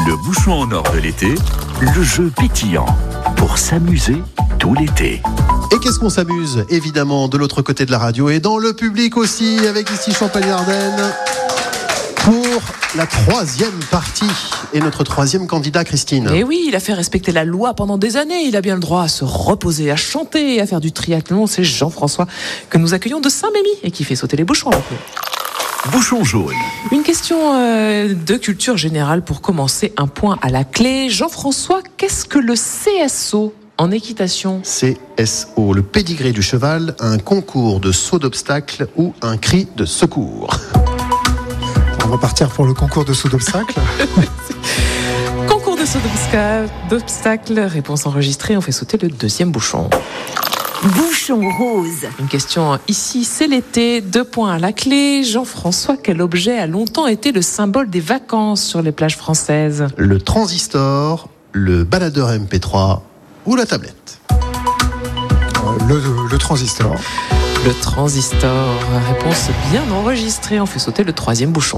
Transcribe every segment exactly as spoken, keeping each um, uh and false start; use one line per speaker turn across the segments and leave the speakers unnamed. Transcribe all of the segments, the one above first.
Le bouchon en or de l'été, le jeu pétillant pour s'amuser tout l'été.
Et qu'est-ce qu'on s'amuse, évidemment, de l'autre côté de la radio et dans le public aussi, avec ici Champagne-Ardenne, pour la troisième partie. Et notre troisième candidat, Christine.
Et oui, il a fait respecter la loi pendant des années. Il a bien le droit à se reposer, à chanter, à faire du triathlon. C'est Jean-François que nous accueillons de Saint-Mémy et qui fait sauter les bouchons avec nous.
Bouchon jaune.
Une question euh, de culture générale pour commencer. Un point à la clé. Jean-François, qu'est-ce que le C S O en équitation?
C S O, le pédigré du cheval, un concours de saut d'obstacle ou un cri de secours.
On va partir pour le concours de saut d'obstacle.
Concours de saut d'obstacle, réponse enregistrée, on fait sauter le deuxième bouchon.
Bouchon rose.
Une question ici, c'est l'été, deux points à la clé. Jean-François, quel objet a longtemps été le symbole des vacances sur les plages françaises?
Le transistor, le baladeur M P trois ou la tablette?
Le, le transistor.
Le transistor, réponse bien enregistrée, on fait sauter le troisième bouchon.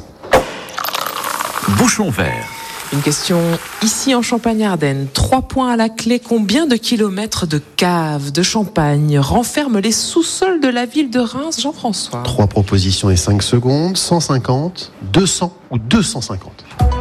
Bouchon vert.
Une question ici en Champagne-Ardenne. Trois points à la clé. Combien de kilomètres de caves de Champagne renferment les sous-sols de la ville de Reims, Jean-François?
Trois propositions et cinq secondes. cent cinquante, deux cents ou deux cent cinquante?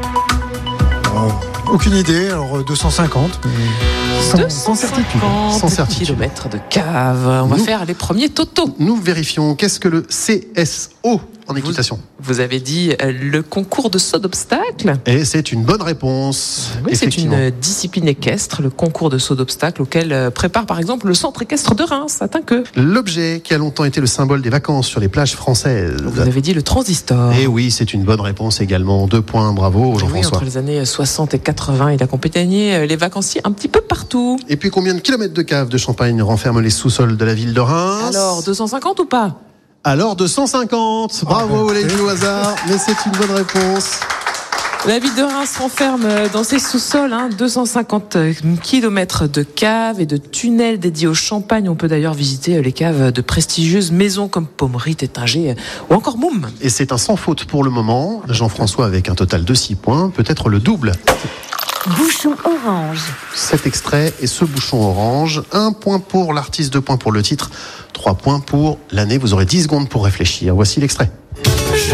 Oh, aucune idée, alors deux cent cinquante. Sans,
deux cent cinquante
sans certitude.
kilomètres de caves. On va
Nous,
faire les premiers totos.
Nous vérifions. Qu'est-ce que le C S O en équitation?
Vous, vous avez dit euh, le concours de saut d'obstacle.
Et c'est une bonne réponse.
Oui, c'est une euh, discipline équestre, le concours de saut d'obstacle auquel euh, prépare par exemple le centre équestre de Reims, atteint que.
L'objet qui a longtemps été le symbole des vacances sur les plages françaises.
Vous avez dit le transistor.
Et oui, c'est une bonne réponse également. Deux points, bravo Jean-François.
Oui, entre les années soixante et quatre-vingts, il a accompagné les vacanciers un petit peu partout.
Et puis combien de kilomètres de caves de Champagne renferment les sous-sols de la ville de Reims?
Alors, deux cent cinquante ou pas?
Alors deux cent cinquante. Bravo, les joues au hasard, mais c'est une bonne réponse.
La ville de Reims renferme dans ses sous-sols hein, deux cent cinquante kilomètres de caves et de tunnels dédiés au champagne. On peut d'ailleurs visiter les caves de prestigieuses maisons comme Pommery, Tétinger ou encore Moum.
Et c'est un sans faute pour le moment. Jean-François, avec un total de six points, peut-être le double.
Bouchon orange.
Cet extrait et ce bouchon orange. Un point pour l'artiste, deux points pour le titre, trois points pour l'année. Vous aurez dix secondes pour réfléchir. Voici l'extrait.
Je,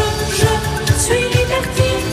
je suis libertine.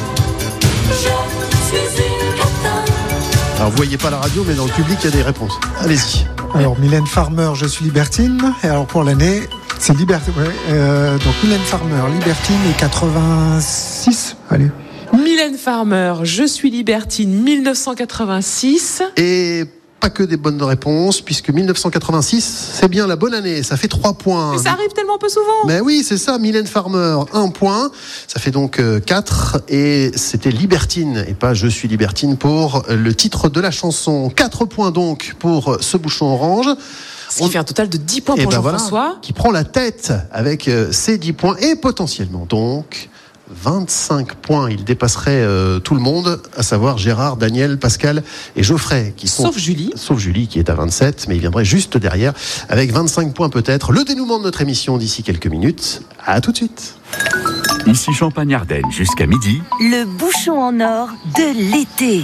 Je suis une catin.
Alors vous voyez pas la radio, mais dans le public il y a des réponses. Allez-y.
Alors Mylène Farmer, je suis libertine. Et alors pour l'année, c'est libertine. Ouais, euh, donc Mylène Farmer, libertine et quatre-vingt-six. Allez.
Mylène Farmer, je suis libertine, dix-neuf cent quatre-vingt-six.
Et pas que des bonnes réponses, puisque dix-neuf cent quatre-vingt-six, c'est bien la bonne année. Ça fait trois points.
Mais ça arrive tellement peu souvent.
Mais oui, c'est ça, Mylène Farmer, un point. Ça fait donc euh, quatre. Et c'était libertine, et pas je suis libertine pour le titre de la chanson. Quatre points donc pour ce bouchon orange.
Ce qui On... fait un total de dix points pour ben Jean-François.
Voilà, qui prend la tête avec euh, ces dix points, et potentiellement donc vingt-cinq points. Il dépasserait euh, tout le monde, à savoir Gérard, Daniel, Pascal et Geoffrey. Qui sont,
sauf Julie.
Sauf Julie qui est à vingt-sept, mais il viendrait juste derrière avec vingt-cinq points peut-être. Le dénouement de notre émission d'ici quelques minutes. À tout de suite.
Ici Champagne-Ardenne jusqu'à midi.
Le bouchon en or de l'été.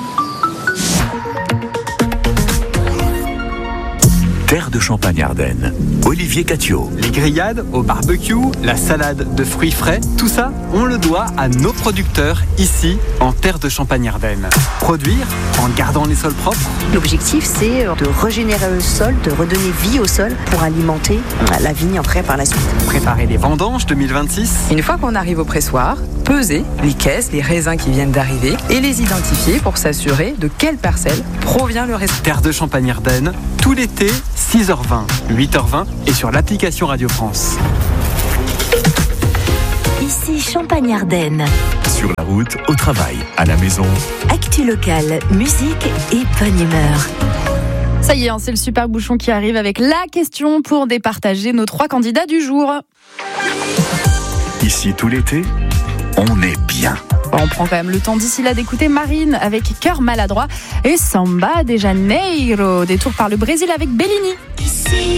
Terre de Champagne-Ardenne. Olivier Catio.
Les grillades au barbecue, la salade de fruits frais, tout ça, on le doit à nos producteurs ici, en Terre de Champagne-Ardenne. Produire en gardant les sols propres.
L'objectif, c'est de régénérer le sol, de redonner vie au sol pour alimenter la vigne après par la suite.
Préparer les vendanges deux mille vingt-six.
Une fois qu'on arrive au pressoir, peser les caisses, les raisins qui viennent d'arriver et les identifier pour s'assurer de quelle parcelle provient le raisin.
Terre de Champagne-Ardenne, tout l'été, six heures vingt, huit heures vingt et sur l'application Radio France.
Ici Champagne-Ardenne.
Sur la route, au travail, à la maison.
Actu locale, musique et bonne humeur.
Ça y est, hein, c'est le super bouchon qui arrive avec la question pour départager nos trois candidats du jour.
Ici tout l'été, on est bien.
On prend quand même le temps d'ici là d'écouter Marine avec Cœur maladroit et Samba de Janeiro. Détour par le Brésil avec Bellini.
Ici